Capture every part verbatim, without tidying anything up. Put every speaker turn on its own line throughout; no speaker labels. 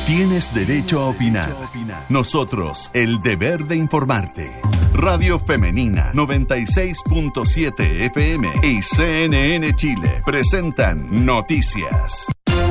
Tienes derecho a opinar. Nosotros, el deber de informarte. Radio Femenina noventa y seis punto siete F M y C N N Chile presentan Noticias.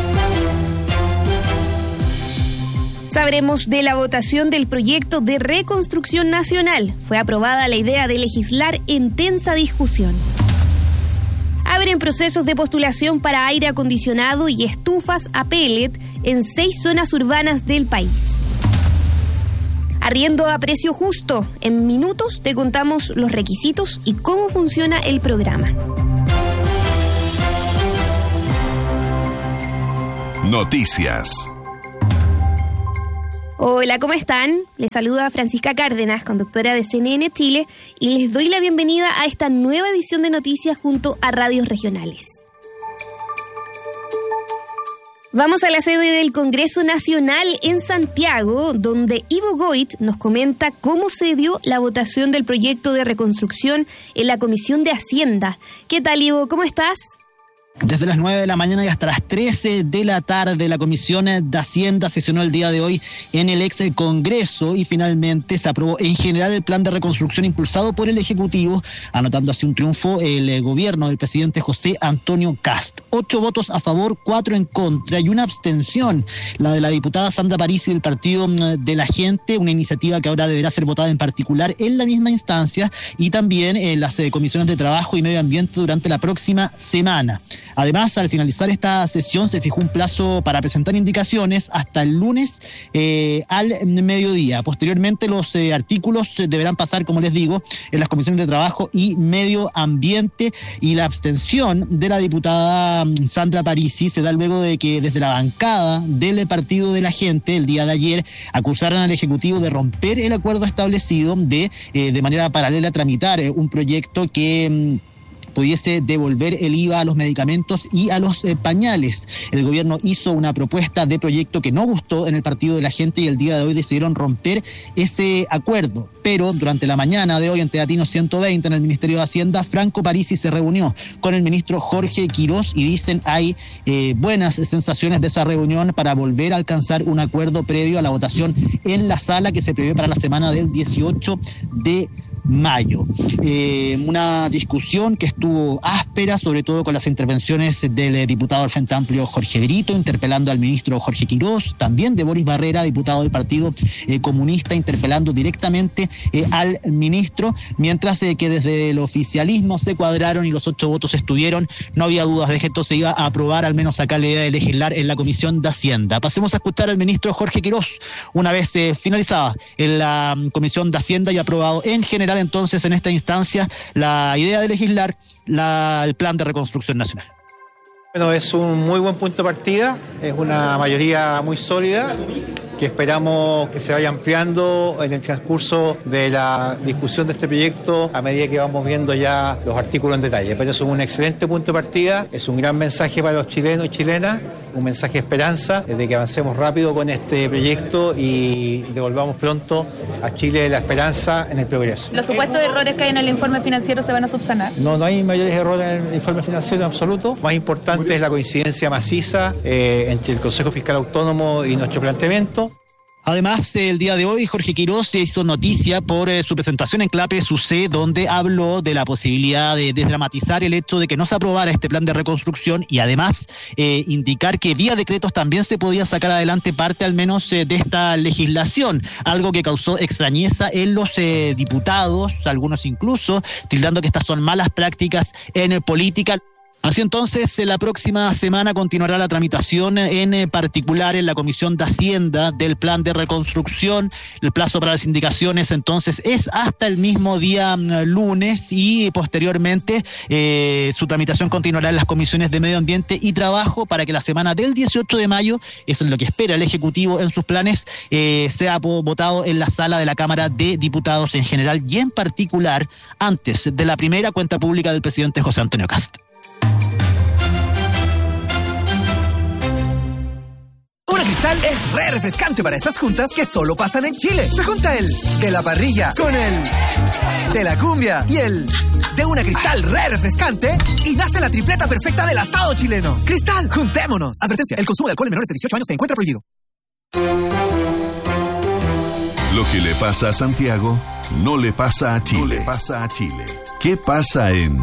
Sabremos de la votación del proyecto de reconstrucción nacional. Fue aprobada la idea de legislar en tensa discusión. Abren procesos de postulación para aire acondicionado y estufas a pellet en seis zonas urbanas del país. Arriendo a precio justo. En minutos te contamos los requisitos y cómo funciona el programa.
Noticias.
Hola, ¿cómo están? Les saluda Francisca Cárdenas, conductora de C N N Chile, y les doy la bienvenida a esta nueva edición de Noticias junto a Radios Regionales. Vamos a la sede del Congreso Nacional en Santiago, donde Ivo Goit nos comenta cómo se dio la votación del proyecto de reconstrucción en la Comisión de Hacienda. ¿Qué tal, Ivo? ¿Cómo estás?
Desde las nueve de la mañana y hasta las trece de la tarde, la Comisión de Hacienda sesionó el día de hoy en el ex Congreso y finalmente se aprobó en general el plan de reconstrucción impulsado por el Ejecutivo, anotando así un triunfo el gobierno del presidente José Antonio Kast. Ocho votos a favor, cuatro en contra y una abstención, la de la diputada Sandra Parisi del Partido de la Gente, una iniciativa que ahora deberá ser votada en particular en la misma instancia y también en las comisiones de Trabajo y Medio Ambiente durante la próxima semana. Además, al finalizar esta sesión se fijó un plazo para presentar indicaciones hasta el lunes eh, al mediodía. Posteriormente, los eh, artículos deberán pasar, como les digo, en las comisiones de Trabajo y Medio Ambiente, y la abstención de la diputada Sandra Parisi se da luego de que desde la bancada del Partido de la Gente el día de ayer acusaran al Ejecutivo de romper el acuerdo establecido de, eh, de manera paralela, tramitar eh, un proyecto que pudiese devolver el I V A a los medicamentos y a los eh, pañales. El gobierno hizo una propuesta de proyecto que no gustó en el Partido de la Gente y el día de hoy decidieron romper ese acuerdo. Pero durante la mañana de hoy en Teatino ciento veinte en el Ministerio de Hacienda, Franco Parisi se reunió con el ministro Jorge Quirós y dicen hay eh, buenas sensaciones de esa reunión para volver a alcanzar un acuerdo previo a la votación en la sala que se prevé para la semana del dieciocho de mayo. Eh, una discusión que estuvo áspera, sobre todo con las intervenciones del eh, diputado del Frente Amplio Jorge Brito, interpelando al ministro Jorge Quirós, también de Boris Barrera, diputado del Partido eh, Comunista, interpelando directamente eh, al ministro, mientras eh, que desde el oficialismo se cuadraron y los ocho votos estuvieron. No había dudas de que esto se iba a aprobar, al menos acá la idea de legislar en la Comisión de Hacienda. Pasemos a escuchar al ministro Jorge Quirós, una vez eh, finalizada en la um, Comisión de Hacienda y aprobado en general entonces en esta instancia la idea de legislar la, el plan de reconstrucción nacional.
Bueno, es un muy buen punto de partida, es una mayoría muy sólida que esperamos que se vaya ampliando en el transcurso de la discusión de este proyecto a medida que vamos viendo ya los artículos en detalle. Pero es un excelente punto de partida, es un gran mensaje para los chilenos y chilenas, un mensaje de esperanza de que avancemos rápido con este proyecto y devolvamos pronto a Chile la esperanza en el progreso.
¿Los supuestos errores que hay en el informe financiero se van a subsanar?
No, no hay mayores errores en el informe financiero en absoluto. Más importante es la coincidencia maciza eh, entre el Consejo Fiscal Autónomo y nuestro planteamiento.
Además, el día de hoy Jorge Quirós hizo noticia por eh, su presentación en Clape S U C, donde habló de la posibilidad de desdramatizar el hecho de que no se aprobara este plan de reconstrucción y además eh, indicar que vía decretos también se podía sacar adelante parte al menos eh, de esta legislación, algo que causó extrañeza en los eh, diputados, algunos incluso tildando que estas son malas prácticas en eh, política. Así entonces, la próxima semana continuará la tramitación en particular en la Comisión de Hacienda del plan de reconstrucción. El plazo para las indicaciones entonces es hasta el mismo día lunes y posteriormente eh, su tramitación continuará en las comisiones de Medio Ambiente y Trabajo para que la semana del dieciocho de mayo, eso es lo que espera el Ejecutivo en sus planes, eh, sea votado en la sala de la Cámara de Diputados en general y en particular antes de la primera cuenta pública del presidente José Antonio Kast.
Una Cristal es re refrescante para esas juntas que solo pasan en Chile. Se junta el de la parrilla con el de la cumbia y el de una Cristal re refrescante y nace la tripleta perfecta del asado chileno. Cristal, juntémonos. Advertencia, el consumo de alcohol en menores de dieciocho años se encuentra prohibido.
Lo que le pasa a Santiago no le pasa a Chile. No le pasa a Chile. ¿Qué pasa en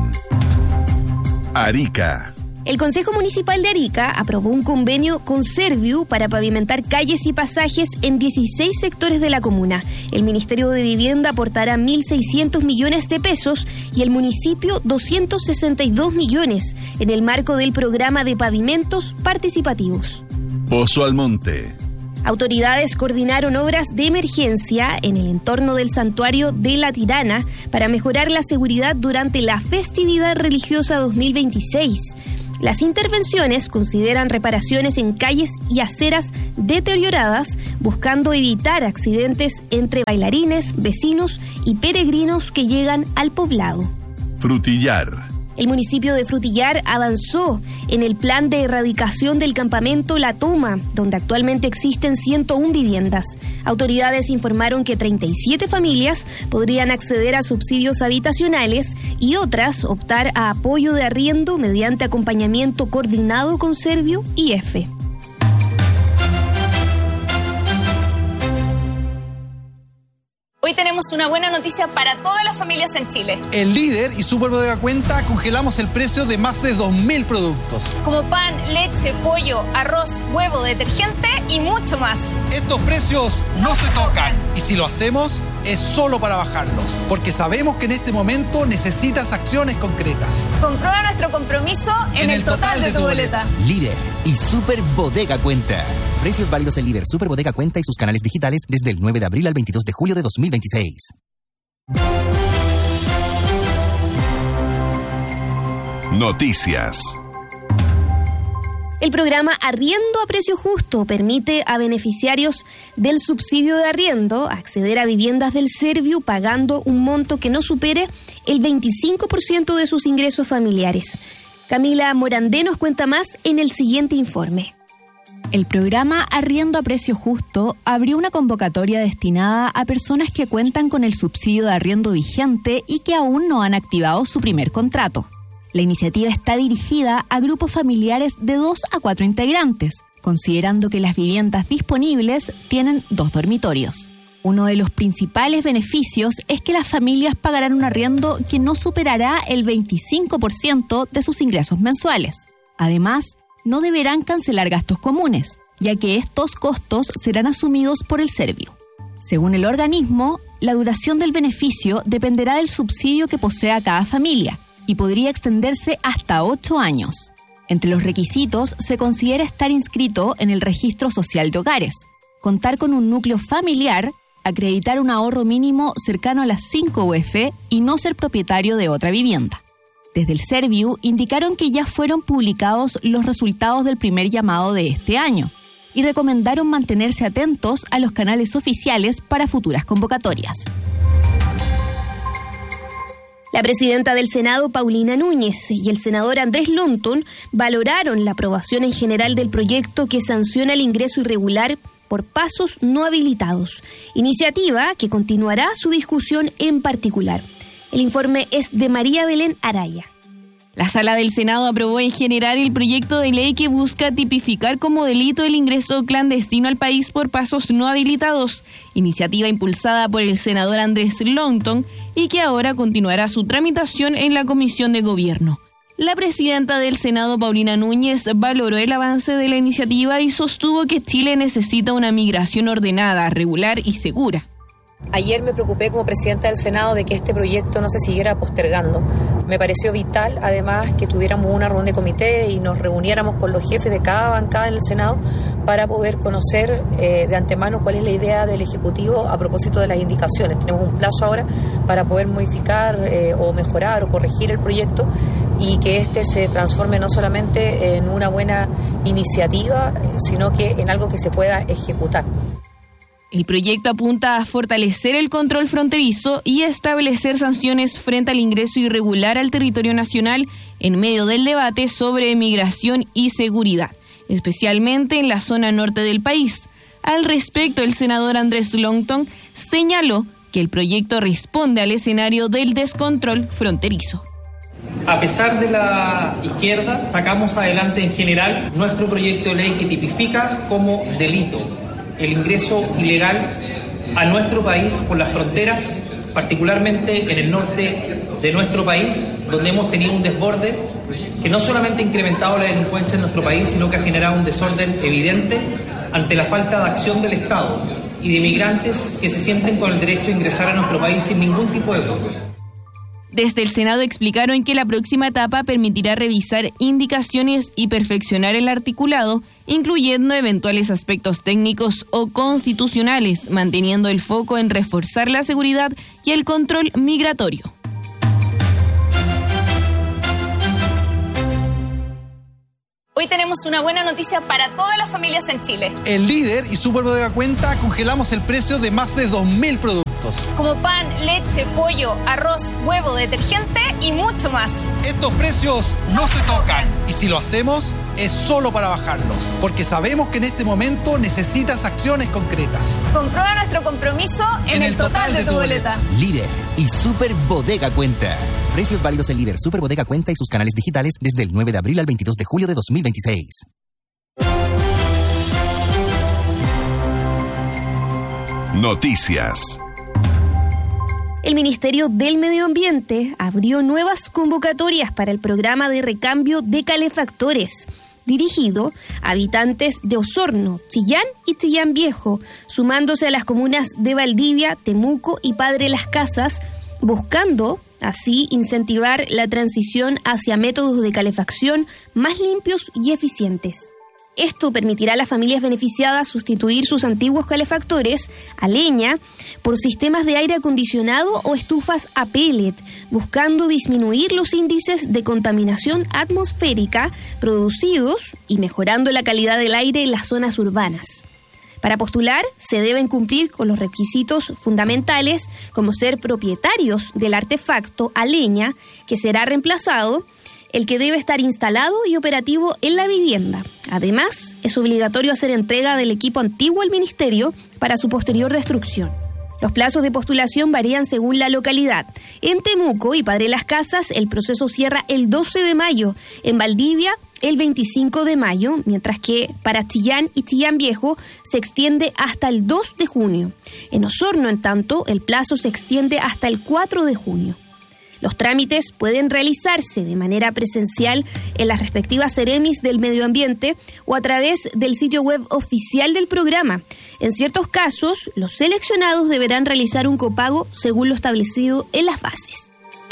Arica?
El Consejo Municipal de Arica aprobó un convenio con Serviu para pavimentar calles y pasajes en dieciséis sectores de la comuna. El Ministerio de Vivienda aportará mil seiscientos millones de pesos y el municipio doscientos sesenta y dos millones en el marco del programa de pavimentos participativos.
Pozo Almonte.
Autoridades coordinaron obras de emergencia en el entorno del santuario de La Tirana para mejorar la seguridad durante la festividad religiosa dos mil veintiséis. Las intervenciones consideran reparaciones en calles y aceras deterioradas, buscando evitar accidentes entre bailarines, vecinos y peregrinos que llegan al poblado.
Frutillar.
El municipio de Frutillar avanzó en el plan de erradicación del campamento La Toma, donde actualmente existen ciento una viviendas. Autoridades informaron que treinta y siete familias podrían acceder a subsidios habitacionales y otras optar a apoyo de arriendo mediante acompañamiento coordinado con Serviu y EFE.
Hoy tenemos una buena noticia para todas las familias en Chile.
En Líder y Superbodega Cuenta congelamos el precio de más de dos mil productos.
Como pan, leche, pollo, arroz, huevo, detergente y mucho más.
Estos precios no se tocan. Y si lo hacemos, es solo para bajarlos. Porque sabemos que en este momento necesitas acciones concretas.
Comprueba nuestro compromiso en, en el, el total, total de, de tu boleta.
boleta. Líder y Superbodega Cuenta. Precios válidos en Líder, Superbodega Cuenta y sus canales digitales desde el nueve de abril al veintidós de julio de dos mil veintiséis.
Noticias.
El programa Arriendo a Precio Justo permite a beneficiarios del subsidio de arriendo acceder a viviendas del Serviu pagando un monto que no supere el veinticinco por ciento de sus ingresos familiares. Camila Morandé nos cuenta más en el siguiente informe.
El programa Arriendo a Precio Justo abrió una convocatoria destinada a personas que cuentan con el subsidio de arriendo vigente y que aún no han activado su primer contrato. La iniciativa está dirigida a grupos familiares de dos a cuatro integrantes, considerando que las viviendas disponibles tienen dos dormitorios. Uno de los principales beneficios es que las familias pagarán un arriendo que no superará el veinticinco por ciento de sus ingresos mensuales. Además, no deberán cancelar gastos comunes, ya que estos costos serán asumidos por el Serviu. Según el organismo, la duración del beneficio dependerá del subsidio que posea cada familia y podría extenderse hasta ocho años. Entre los requisitos se considera estar inscrito en el Registro Social de Hogares, contar con un núcleo familiar, acreditar un ahorro mínimo cercano a las cinco U F y no ser propietario de otra vivienda. Desde el Serviu indicaron que ya fueron publicados los resultados del primer llamado de este año y recomendaron mantenerse atentos a los canales oficiales para futuras convocatorias.
La presidenta del Senado, Paulina Núñez, y el senador Andrés Lonton valoraron la aprobación en general del proyecto que sanciona el ingreso irregular por pasos no habilitados, iniciativa que continuará su discusión en particular. El informe es de María Belén Araya.
La Sala del Senado aprobó en general el proyecto de ley que busca tipificar como delito el ingreso clandestino al país por pasos no habilitados, iniciativa impulsada por el senador Andrés Lonton y que ahora continuará su tramitación en la Comisión de Gobierno. La presidenta del Senado, Paulina Núñez, valoró el avance de la iniciativa y sostuvo que Chile necesita una migración ordenada, regular y segura.
Ayer me preocupé como presidenta del Senado de que este proyecto no se siguiera postergando. Me pareció vital, además, que tuviéramos una reunión de comité y nos reuniéramos con los jefes de cada bancada en el Senado para poder conocer eh, de antemano cuál es la idea del Ejecutivo a propósito de las indicaciones. Tenemos un plazo ahora para poder modificar eh, o mejorar o corregir el proyecto y que este se transforme no solamente en una buena iniciativa, sino que en algo que se pueda ejecutar.
El proyecto apunta a fortalecer el control fronterizo y establecer sanciones frente al ingreso irregular al territorio nacional en medio del debate sobre migración y seguridad, especialmente en la zona norte del país. Al respecto, el senador Andrés Lonton señaló que el proyecto responde al escenario del descontrol fronterizo.
A pesar de la izquierda, sacamos adelante en general nuestro proyecto de ley que tipifica como delito el ingreso ilegal a nuestro país por las fronteras, particularmente en el norte de nuestro país, donde hemos tenido un desborde que no solamente ha incrementado la delincuencia en nuestro país, sino que ha generado un desorden evidente ante la falta de acción del Estado y de migrantes que se sienten con el derecho a ingresar a nuestro país sin ningún tipo de control.
Desde el Senado explicaron que la próxima etapa permitirá revisar indicaciones y perfeccionar el articulado, incluyendo eventuales aspectos técnicos o constitucionales, manteniendo el foco en reforzar la seguridad y el control migratorio.
Hoy tenemos una buena noticia para todas las familias en Chile.
En Líder y Super Bodega Cuenta congelamos el precio de más de dos mil productos.
Como pan, leche, pollo, arroz, huevo, detergente y mucho más.
Estos precios no se tocan. Y si lo hacemos, es solo para bajarlos. Porque sabemos que en este momento necesitas acciones concretas.
Comprueba nuestro compromiso en, en el, el total, total de, de tu boleta. boleta.
Líder y Super Bodega Cuenta. Precios válidos en Líder, Super Bodega Cuenta y sus canales digitales desde el nueve de abril al veintidós de julio de dos mil veintiséis.
Noticias.
El Ministerio del Medio Ambiente abrió nuevas convocatorias para el programa de recambio de calefactores, dirigido a habitantes de Osorno, Chillán y Chillán Viejo, sumándose a las comunas de Valdivia, Temuco y Padre Las Casas, buscando así incentivar la transición hacia métodos de calefacción más limpios y eficientes. Esto permitirá a las familias beneficiadas sustituir sus antiguos calefactores a leña por sistemas de aire acondicionado o estufas a pellet, buscando disminuir los índices de contaminación atmosférica producidos y mejorando la calidad del aire en las zonas urbanas. Para postular, se deben cumplir con los requisitos fundamentales como ser propietarios del artefacto a leña que será reemplazado, el que debe estar instalado y operativo en la vivienda. Además, es obligatorio hacer entrega del equipo antiguo al Ministerio para su posterior destrucción. Los plazos de postulación varían según la localidad. En Temuco y Padre Las Casas, el proceso cierra el doce de mayo. En Valdivia, el veinticinco de mayo, mientras que para Chillán y Chillán Viejo se extiende hasta el dos de junio. En Osorno, en tanto, el plazo se extiende hasta el cuatro de junio. Los trámites pueden realizarse de manera presencial en las respectivas seremis del medio ambiente o a través del sitio web oficial del programa. En ciertos casos, los seleccionados deberán realizar un copago según lo establecido en las bases.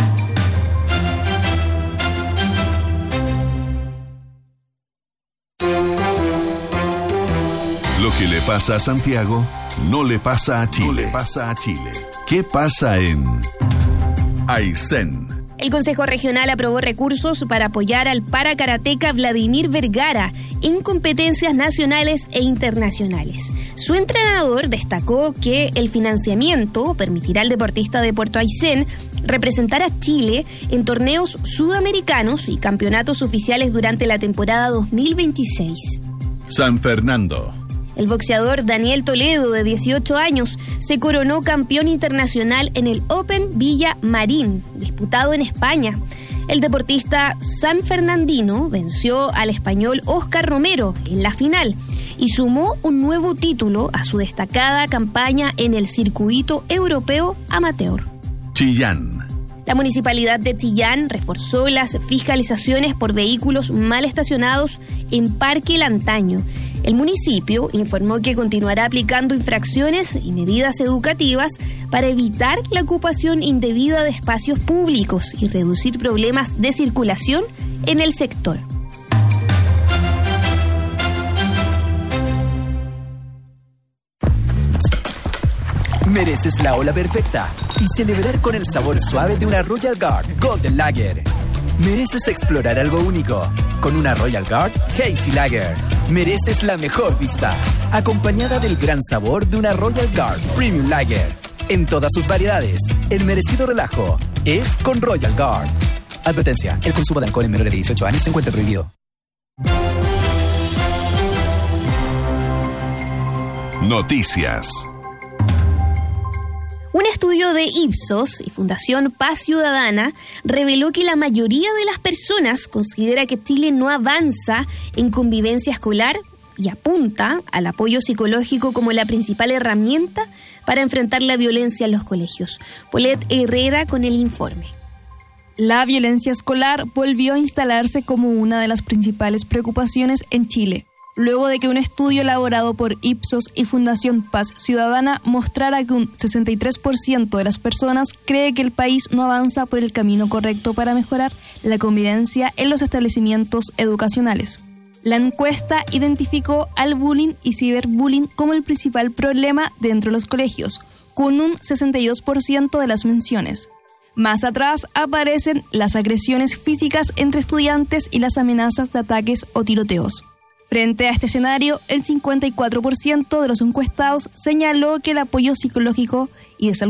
Lo que le pasa a Santiago no le pasa a Chile. No le pasa a Chile. ¿Qué pasa en Aysén?
El Consejo Regional aprobó recursos para apoyar al paracarateca Vladimir Vergara en competencias nacionales e internacionales. Su entrenador destacó que el financiamiento permitirá al deportista de Puerto Aysén representar a Chile en torneos sudamericanos y campeonatos oficiales durante la temporada dos mil veintiséis.
San Fernando.
El boxeador Daniel Toledo, de dieciocho años, se coronó campeón internacional en el Open Villa Marín, disputado en España. El deportista sanfernandino venció al español Óscar Romero en la final y sumó un nuevo título a su destacada campaña en el circuito europeo amateur.
Chillán.
La Municipalidad de Chillán reforzó las fiscalizaciones por vehículos mal estacionados en Parque Lantaño. El municipio informó que continuará aplicando infracciones y medidas educativas para evitar la ocupación indebida de espacios públicos y reducir problemas de circulación en el sector.
Mereces la ola perfecta y celebrar con el sabor suave de una Royal Guard Golden Lager. Mereces explorar algo único con una Royal Guard Hazy Lager. Mereces la mejor vista, acompañada del gran sabor de una Royal Guard Premium Lager. En todas sus variedades, el merecido relajo es con Royal Guard. Advertencia, el consumo de alcohol en menores de dieciocho años se encuentra prohibido.
Noticias.
Un estudio de Ipsos y Fundación Paz Ciudadana reveló que la mayoría de las personas considera que Chile no avanza en convivencia escolar y apunta al apoyo psicológico como la principal herramienta para enfrentar la violencia en los colegios. Paulette Herrera con el informe.
La violencia escolar volvió a instalarse como una de las principales preocupaciones en Chile, luego de que un estudio elaborado por Ipsos y Fundación Paz Ciudadana mostrara que un sesenta y tres por ciento de las personas cree que el país no avanza por el camino correcto para mejorar la convivencia en los establecimientos educacionales. La encuesta identificó al bullying y ciberbullying como el principal problema dentro de los colegios, con un sesenta y dos por ciento de las menciones. Más atrás aparecen las agresiones físicas entre estudiantes y las amenazas de ataques o tiroteos. Frente a este escenario, el cincuenta y cuatro por ciento de los encuestados señaló que el apoyo psicológico y de salud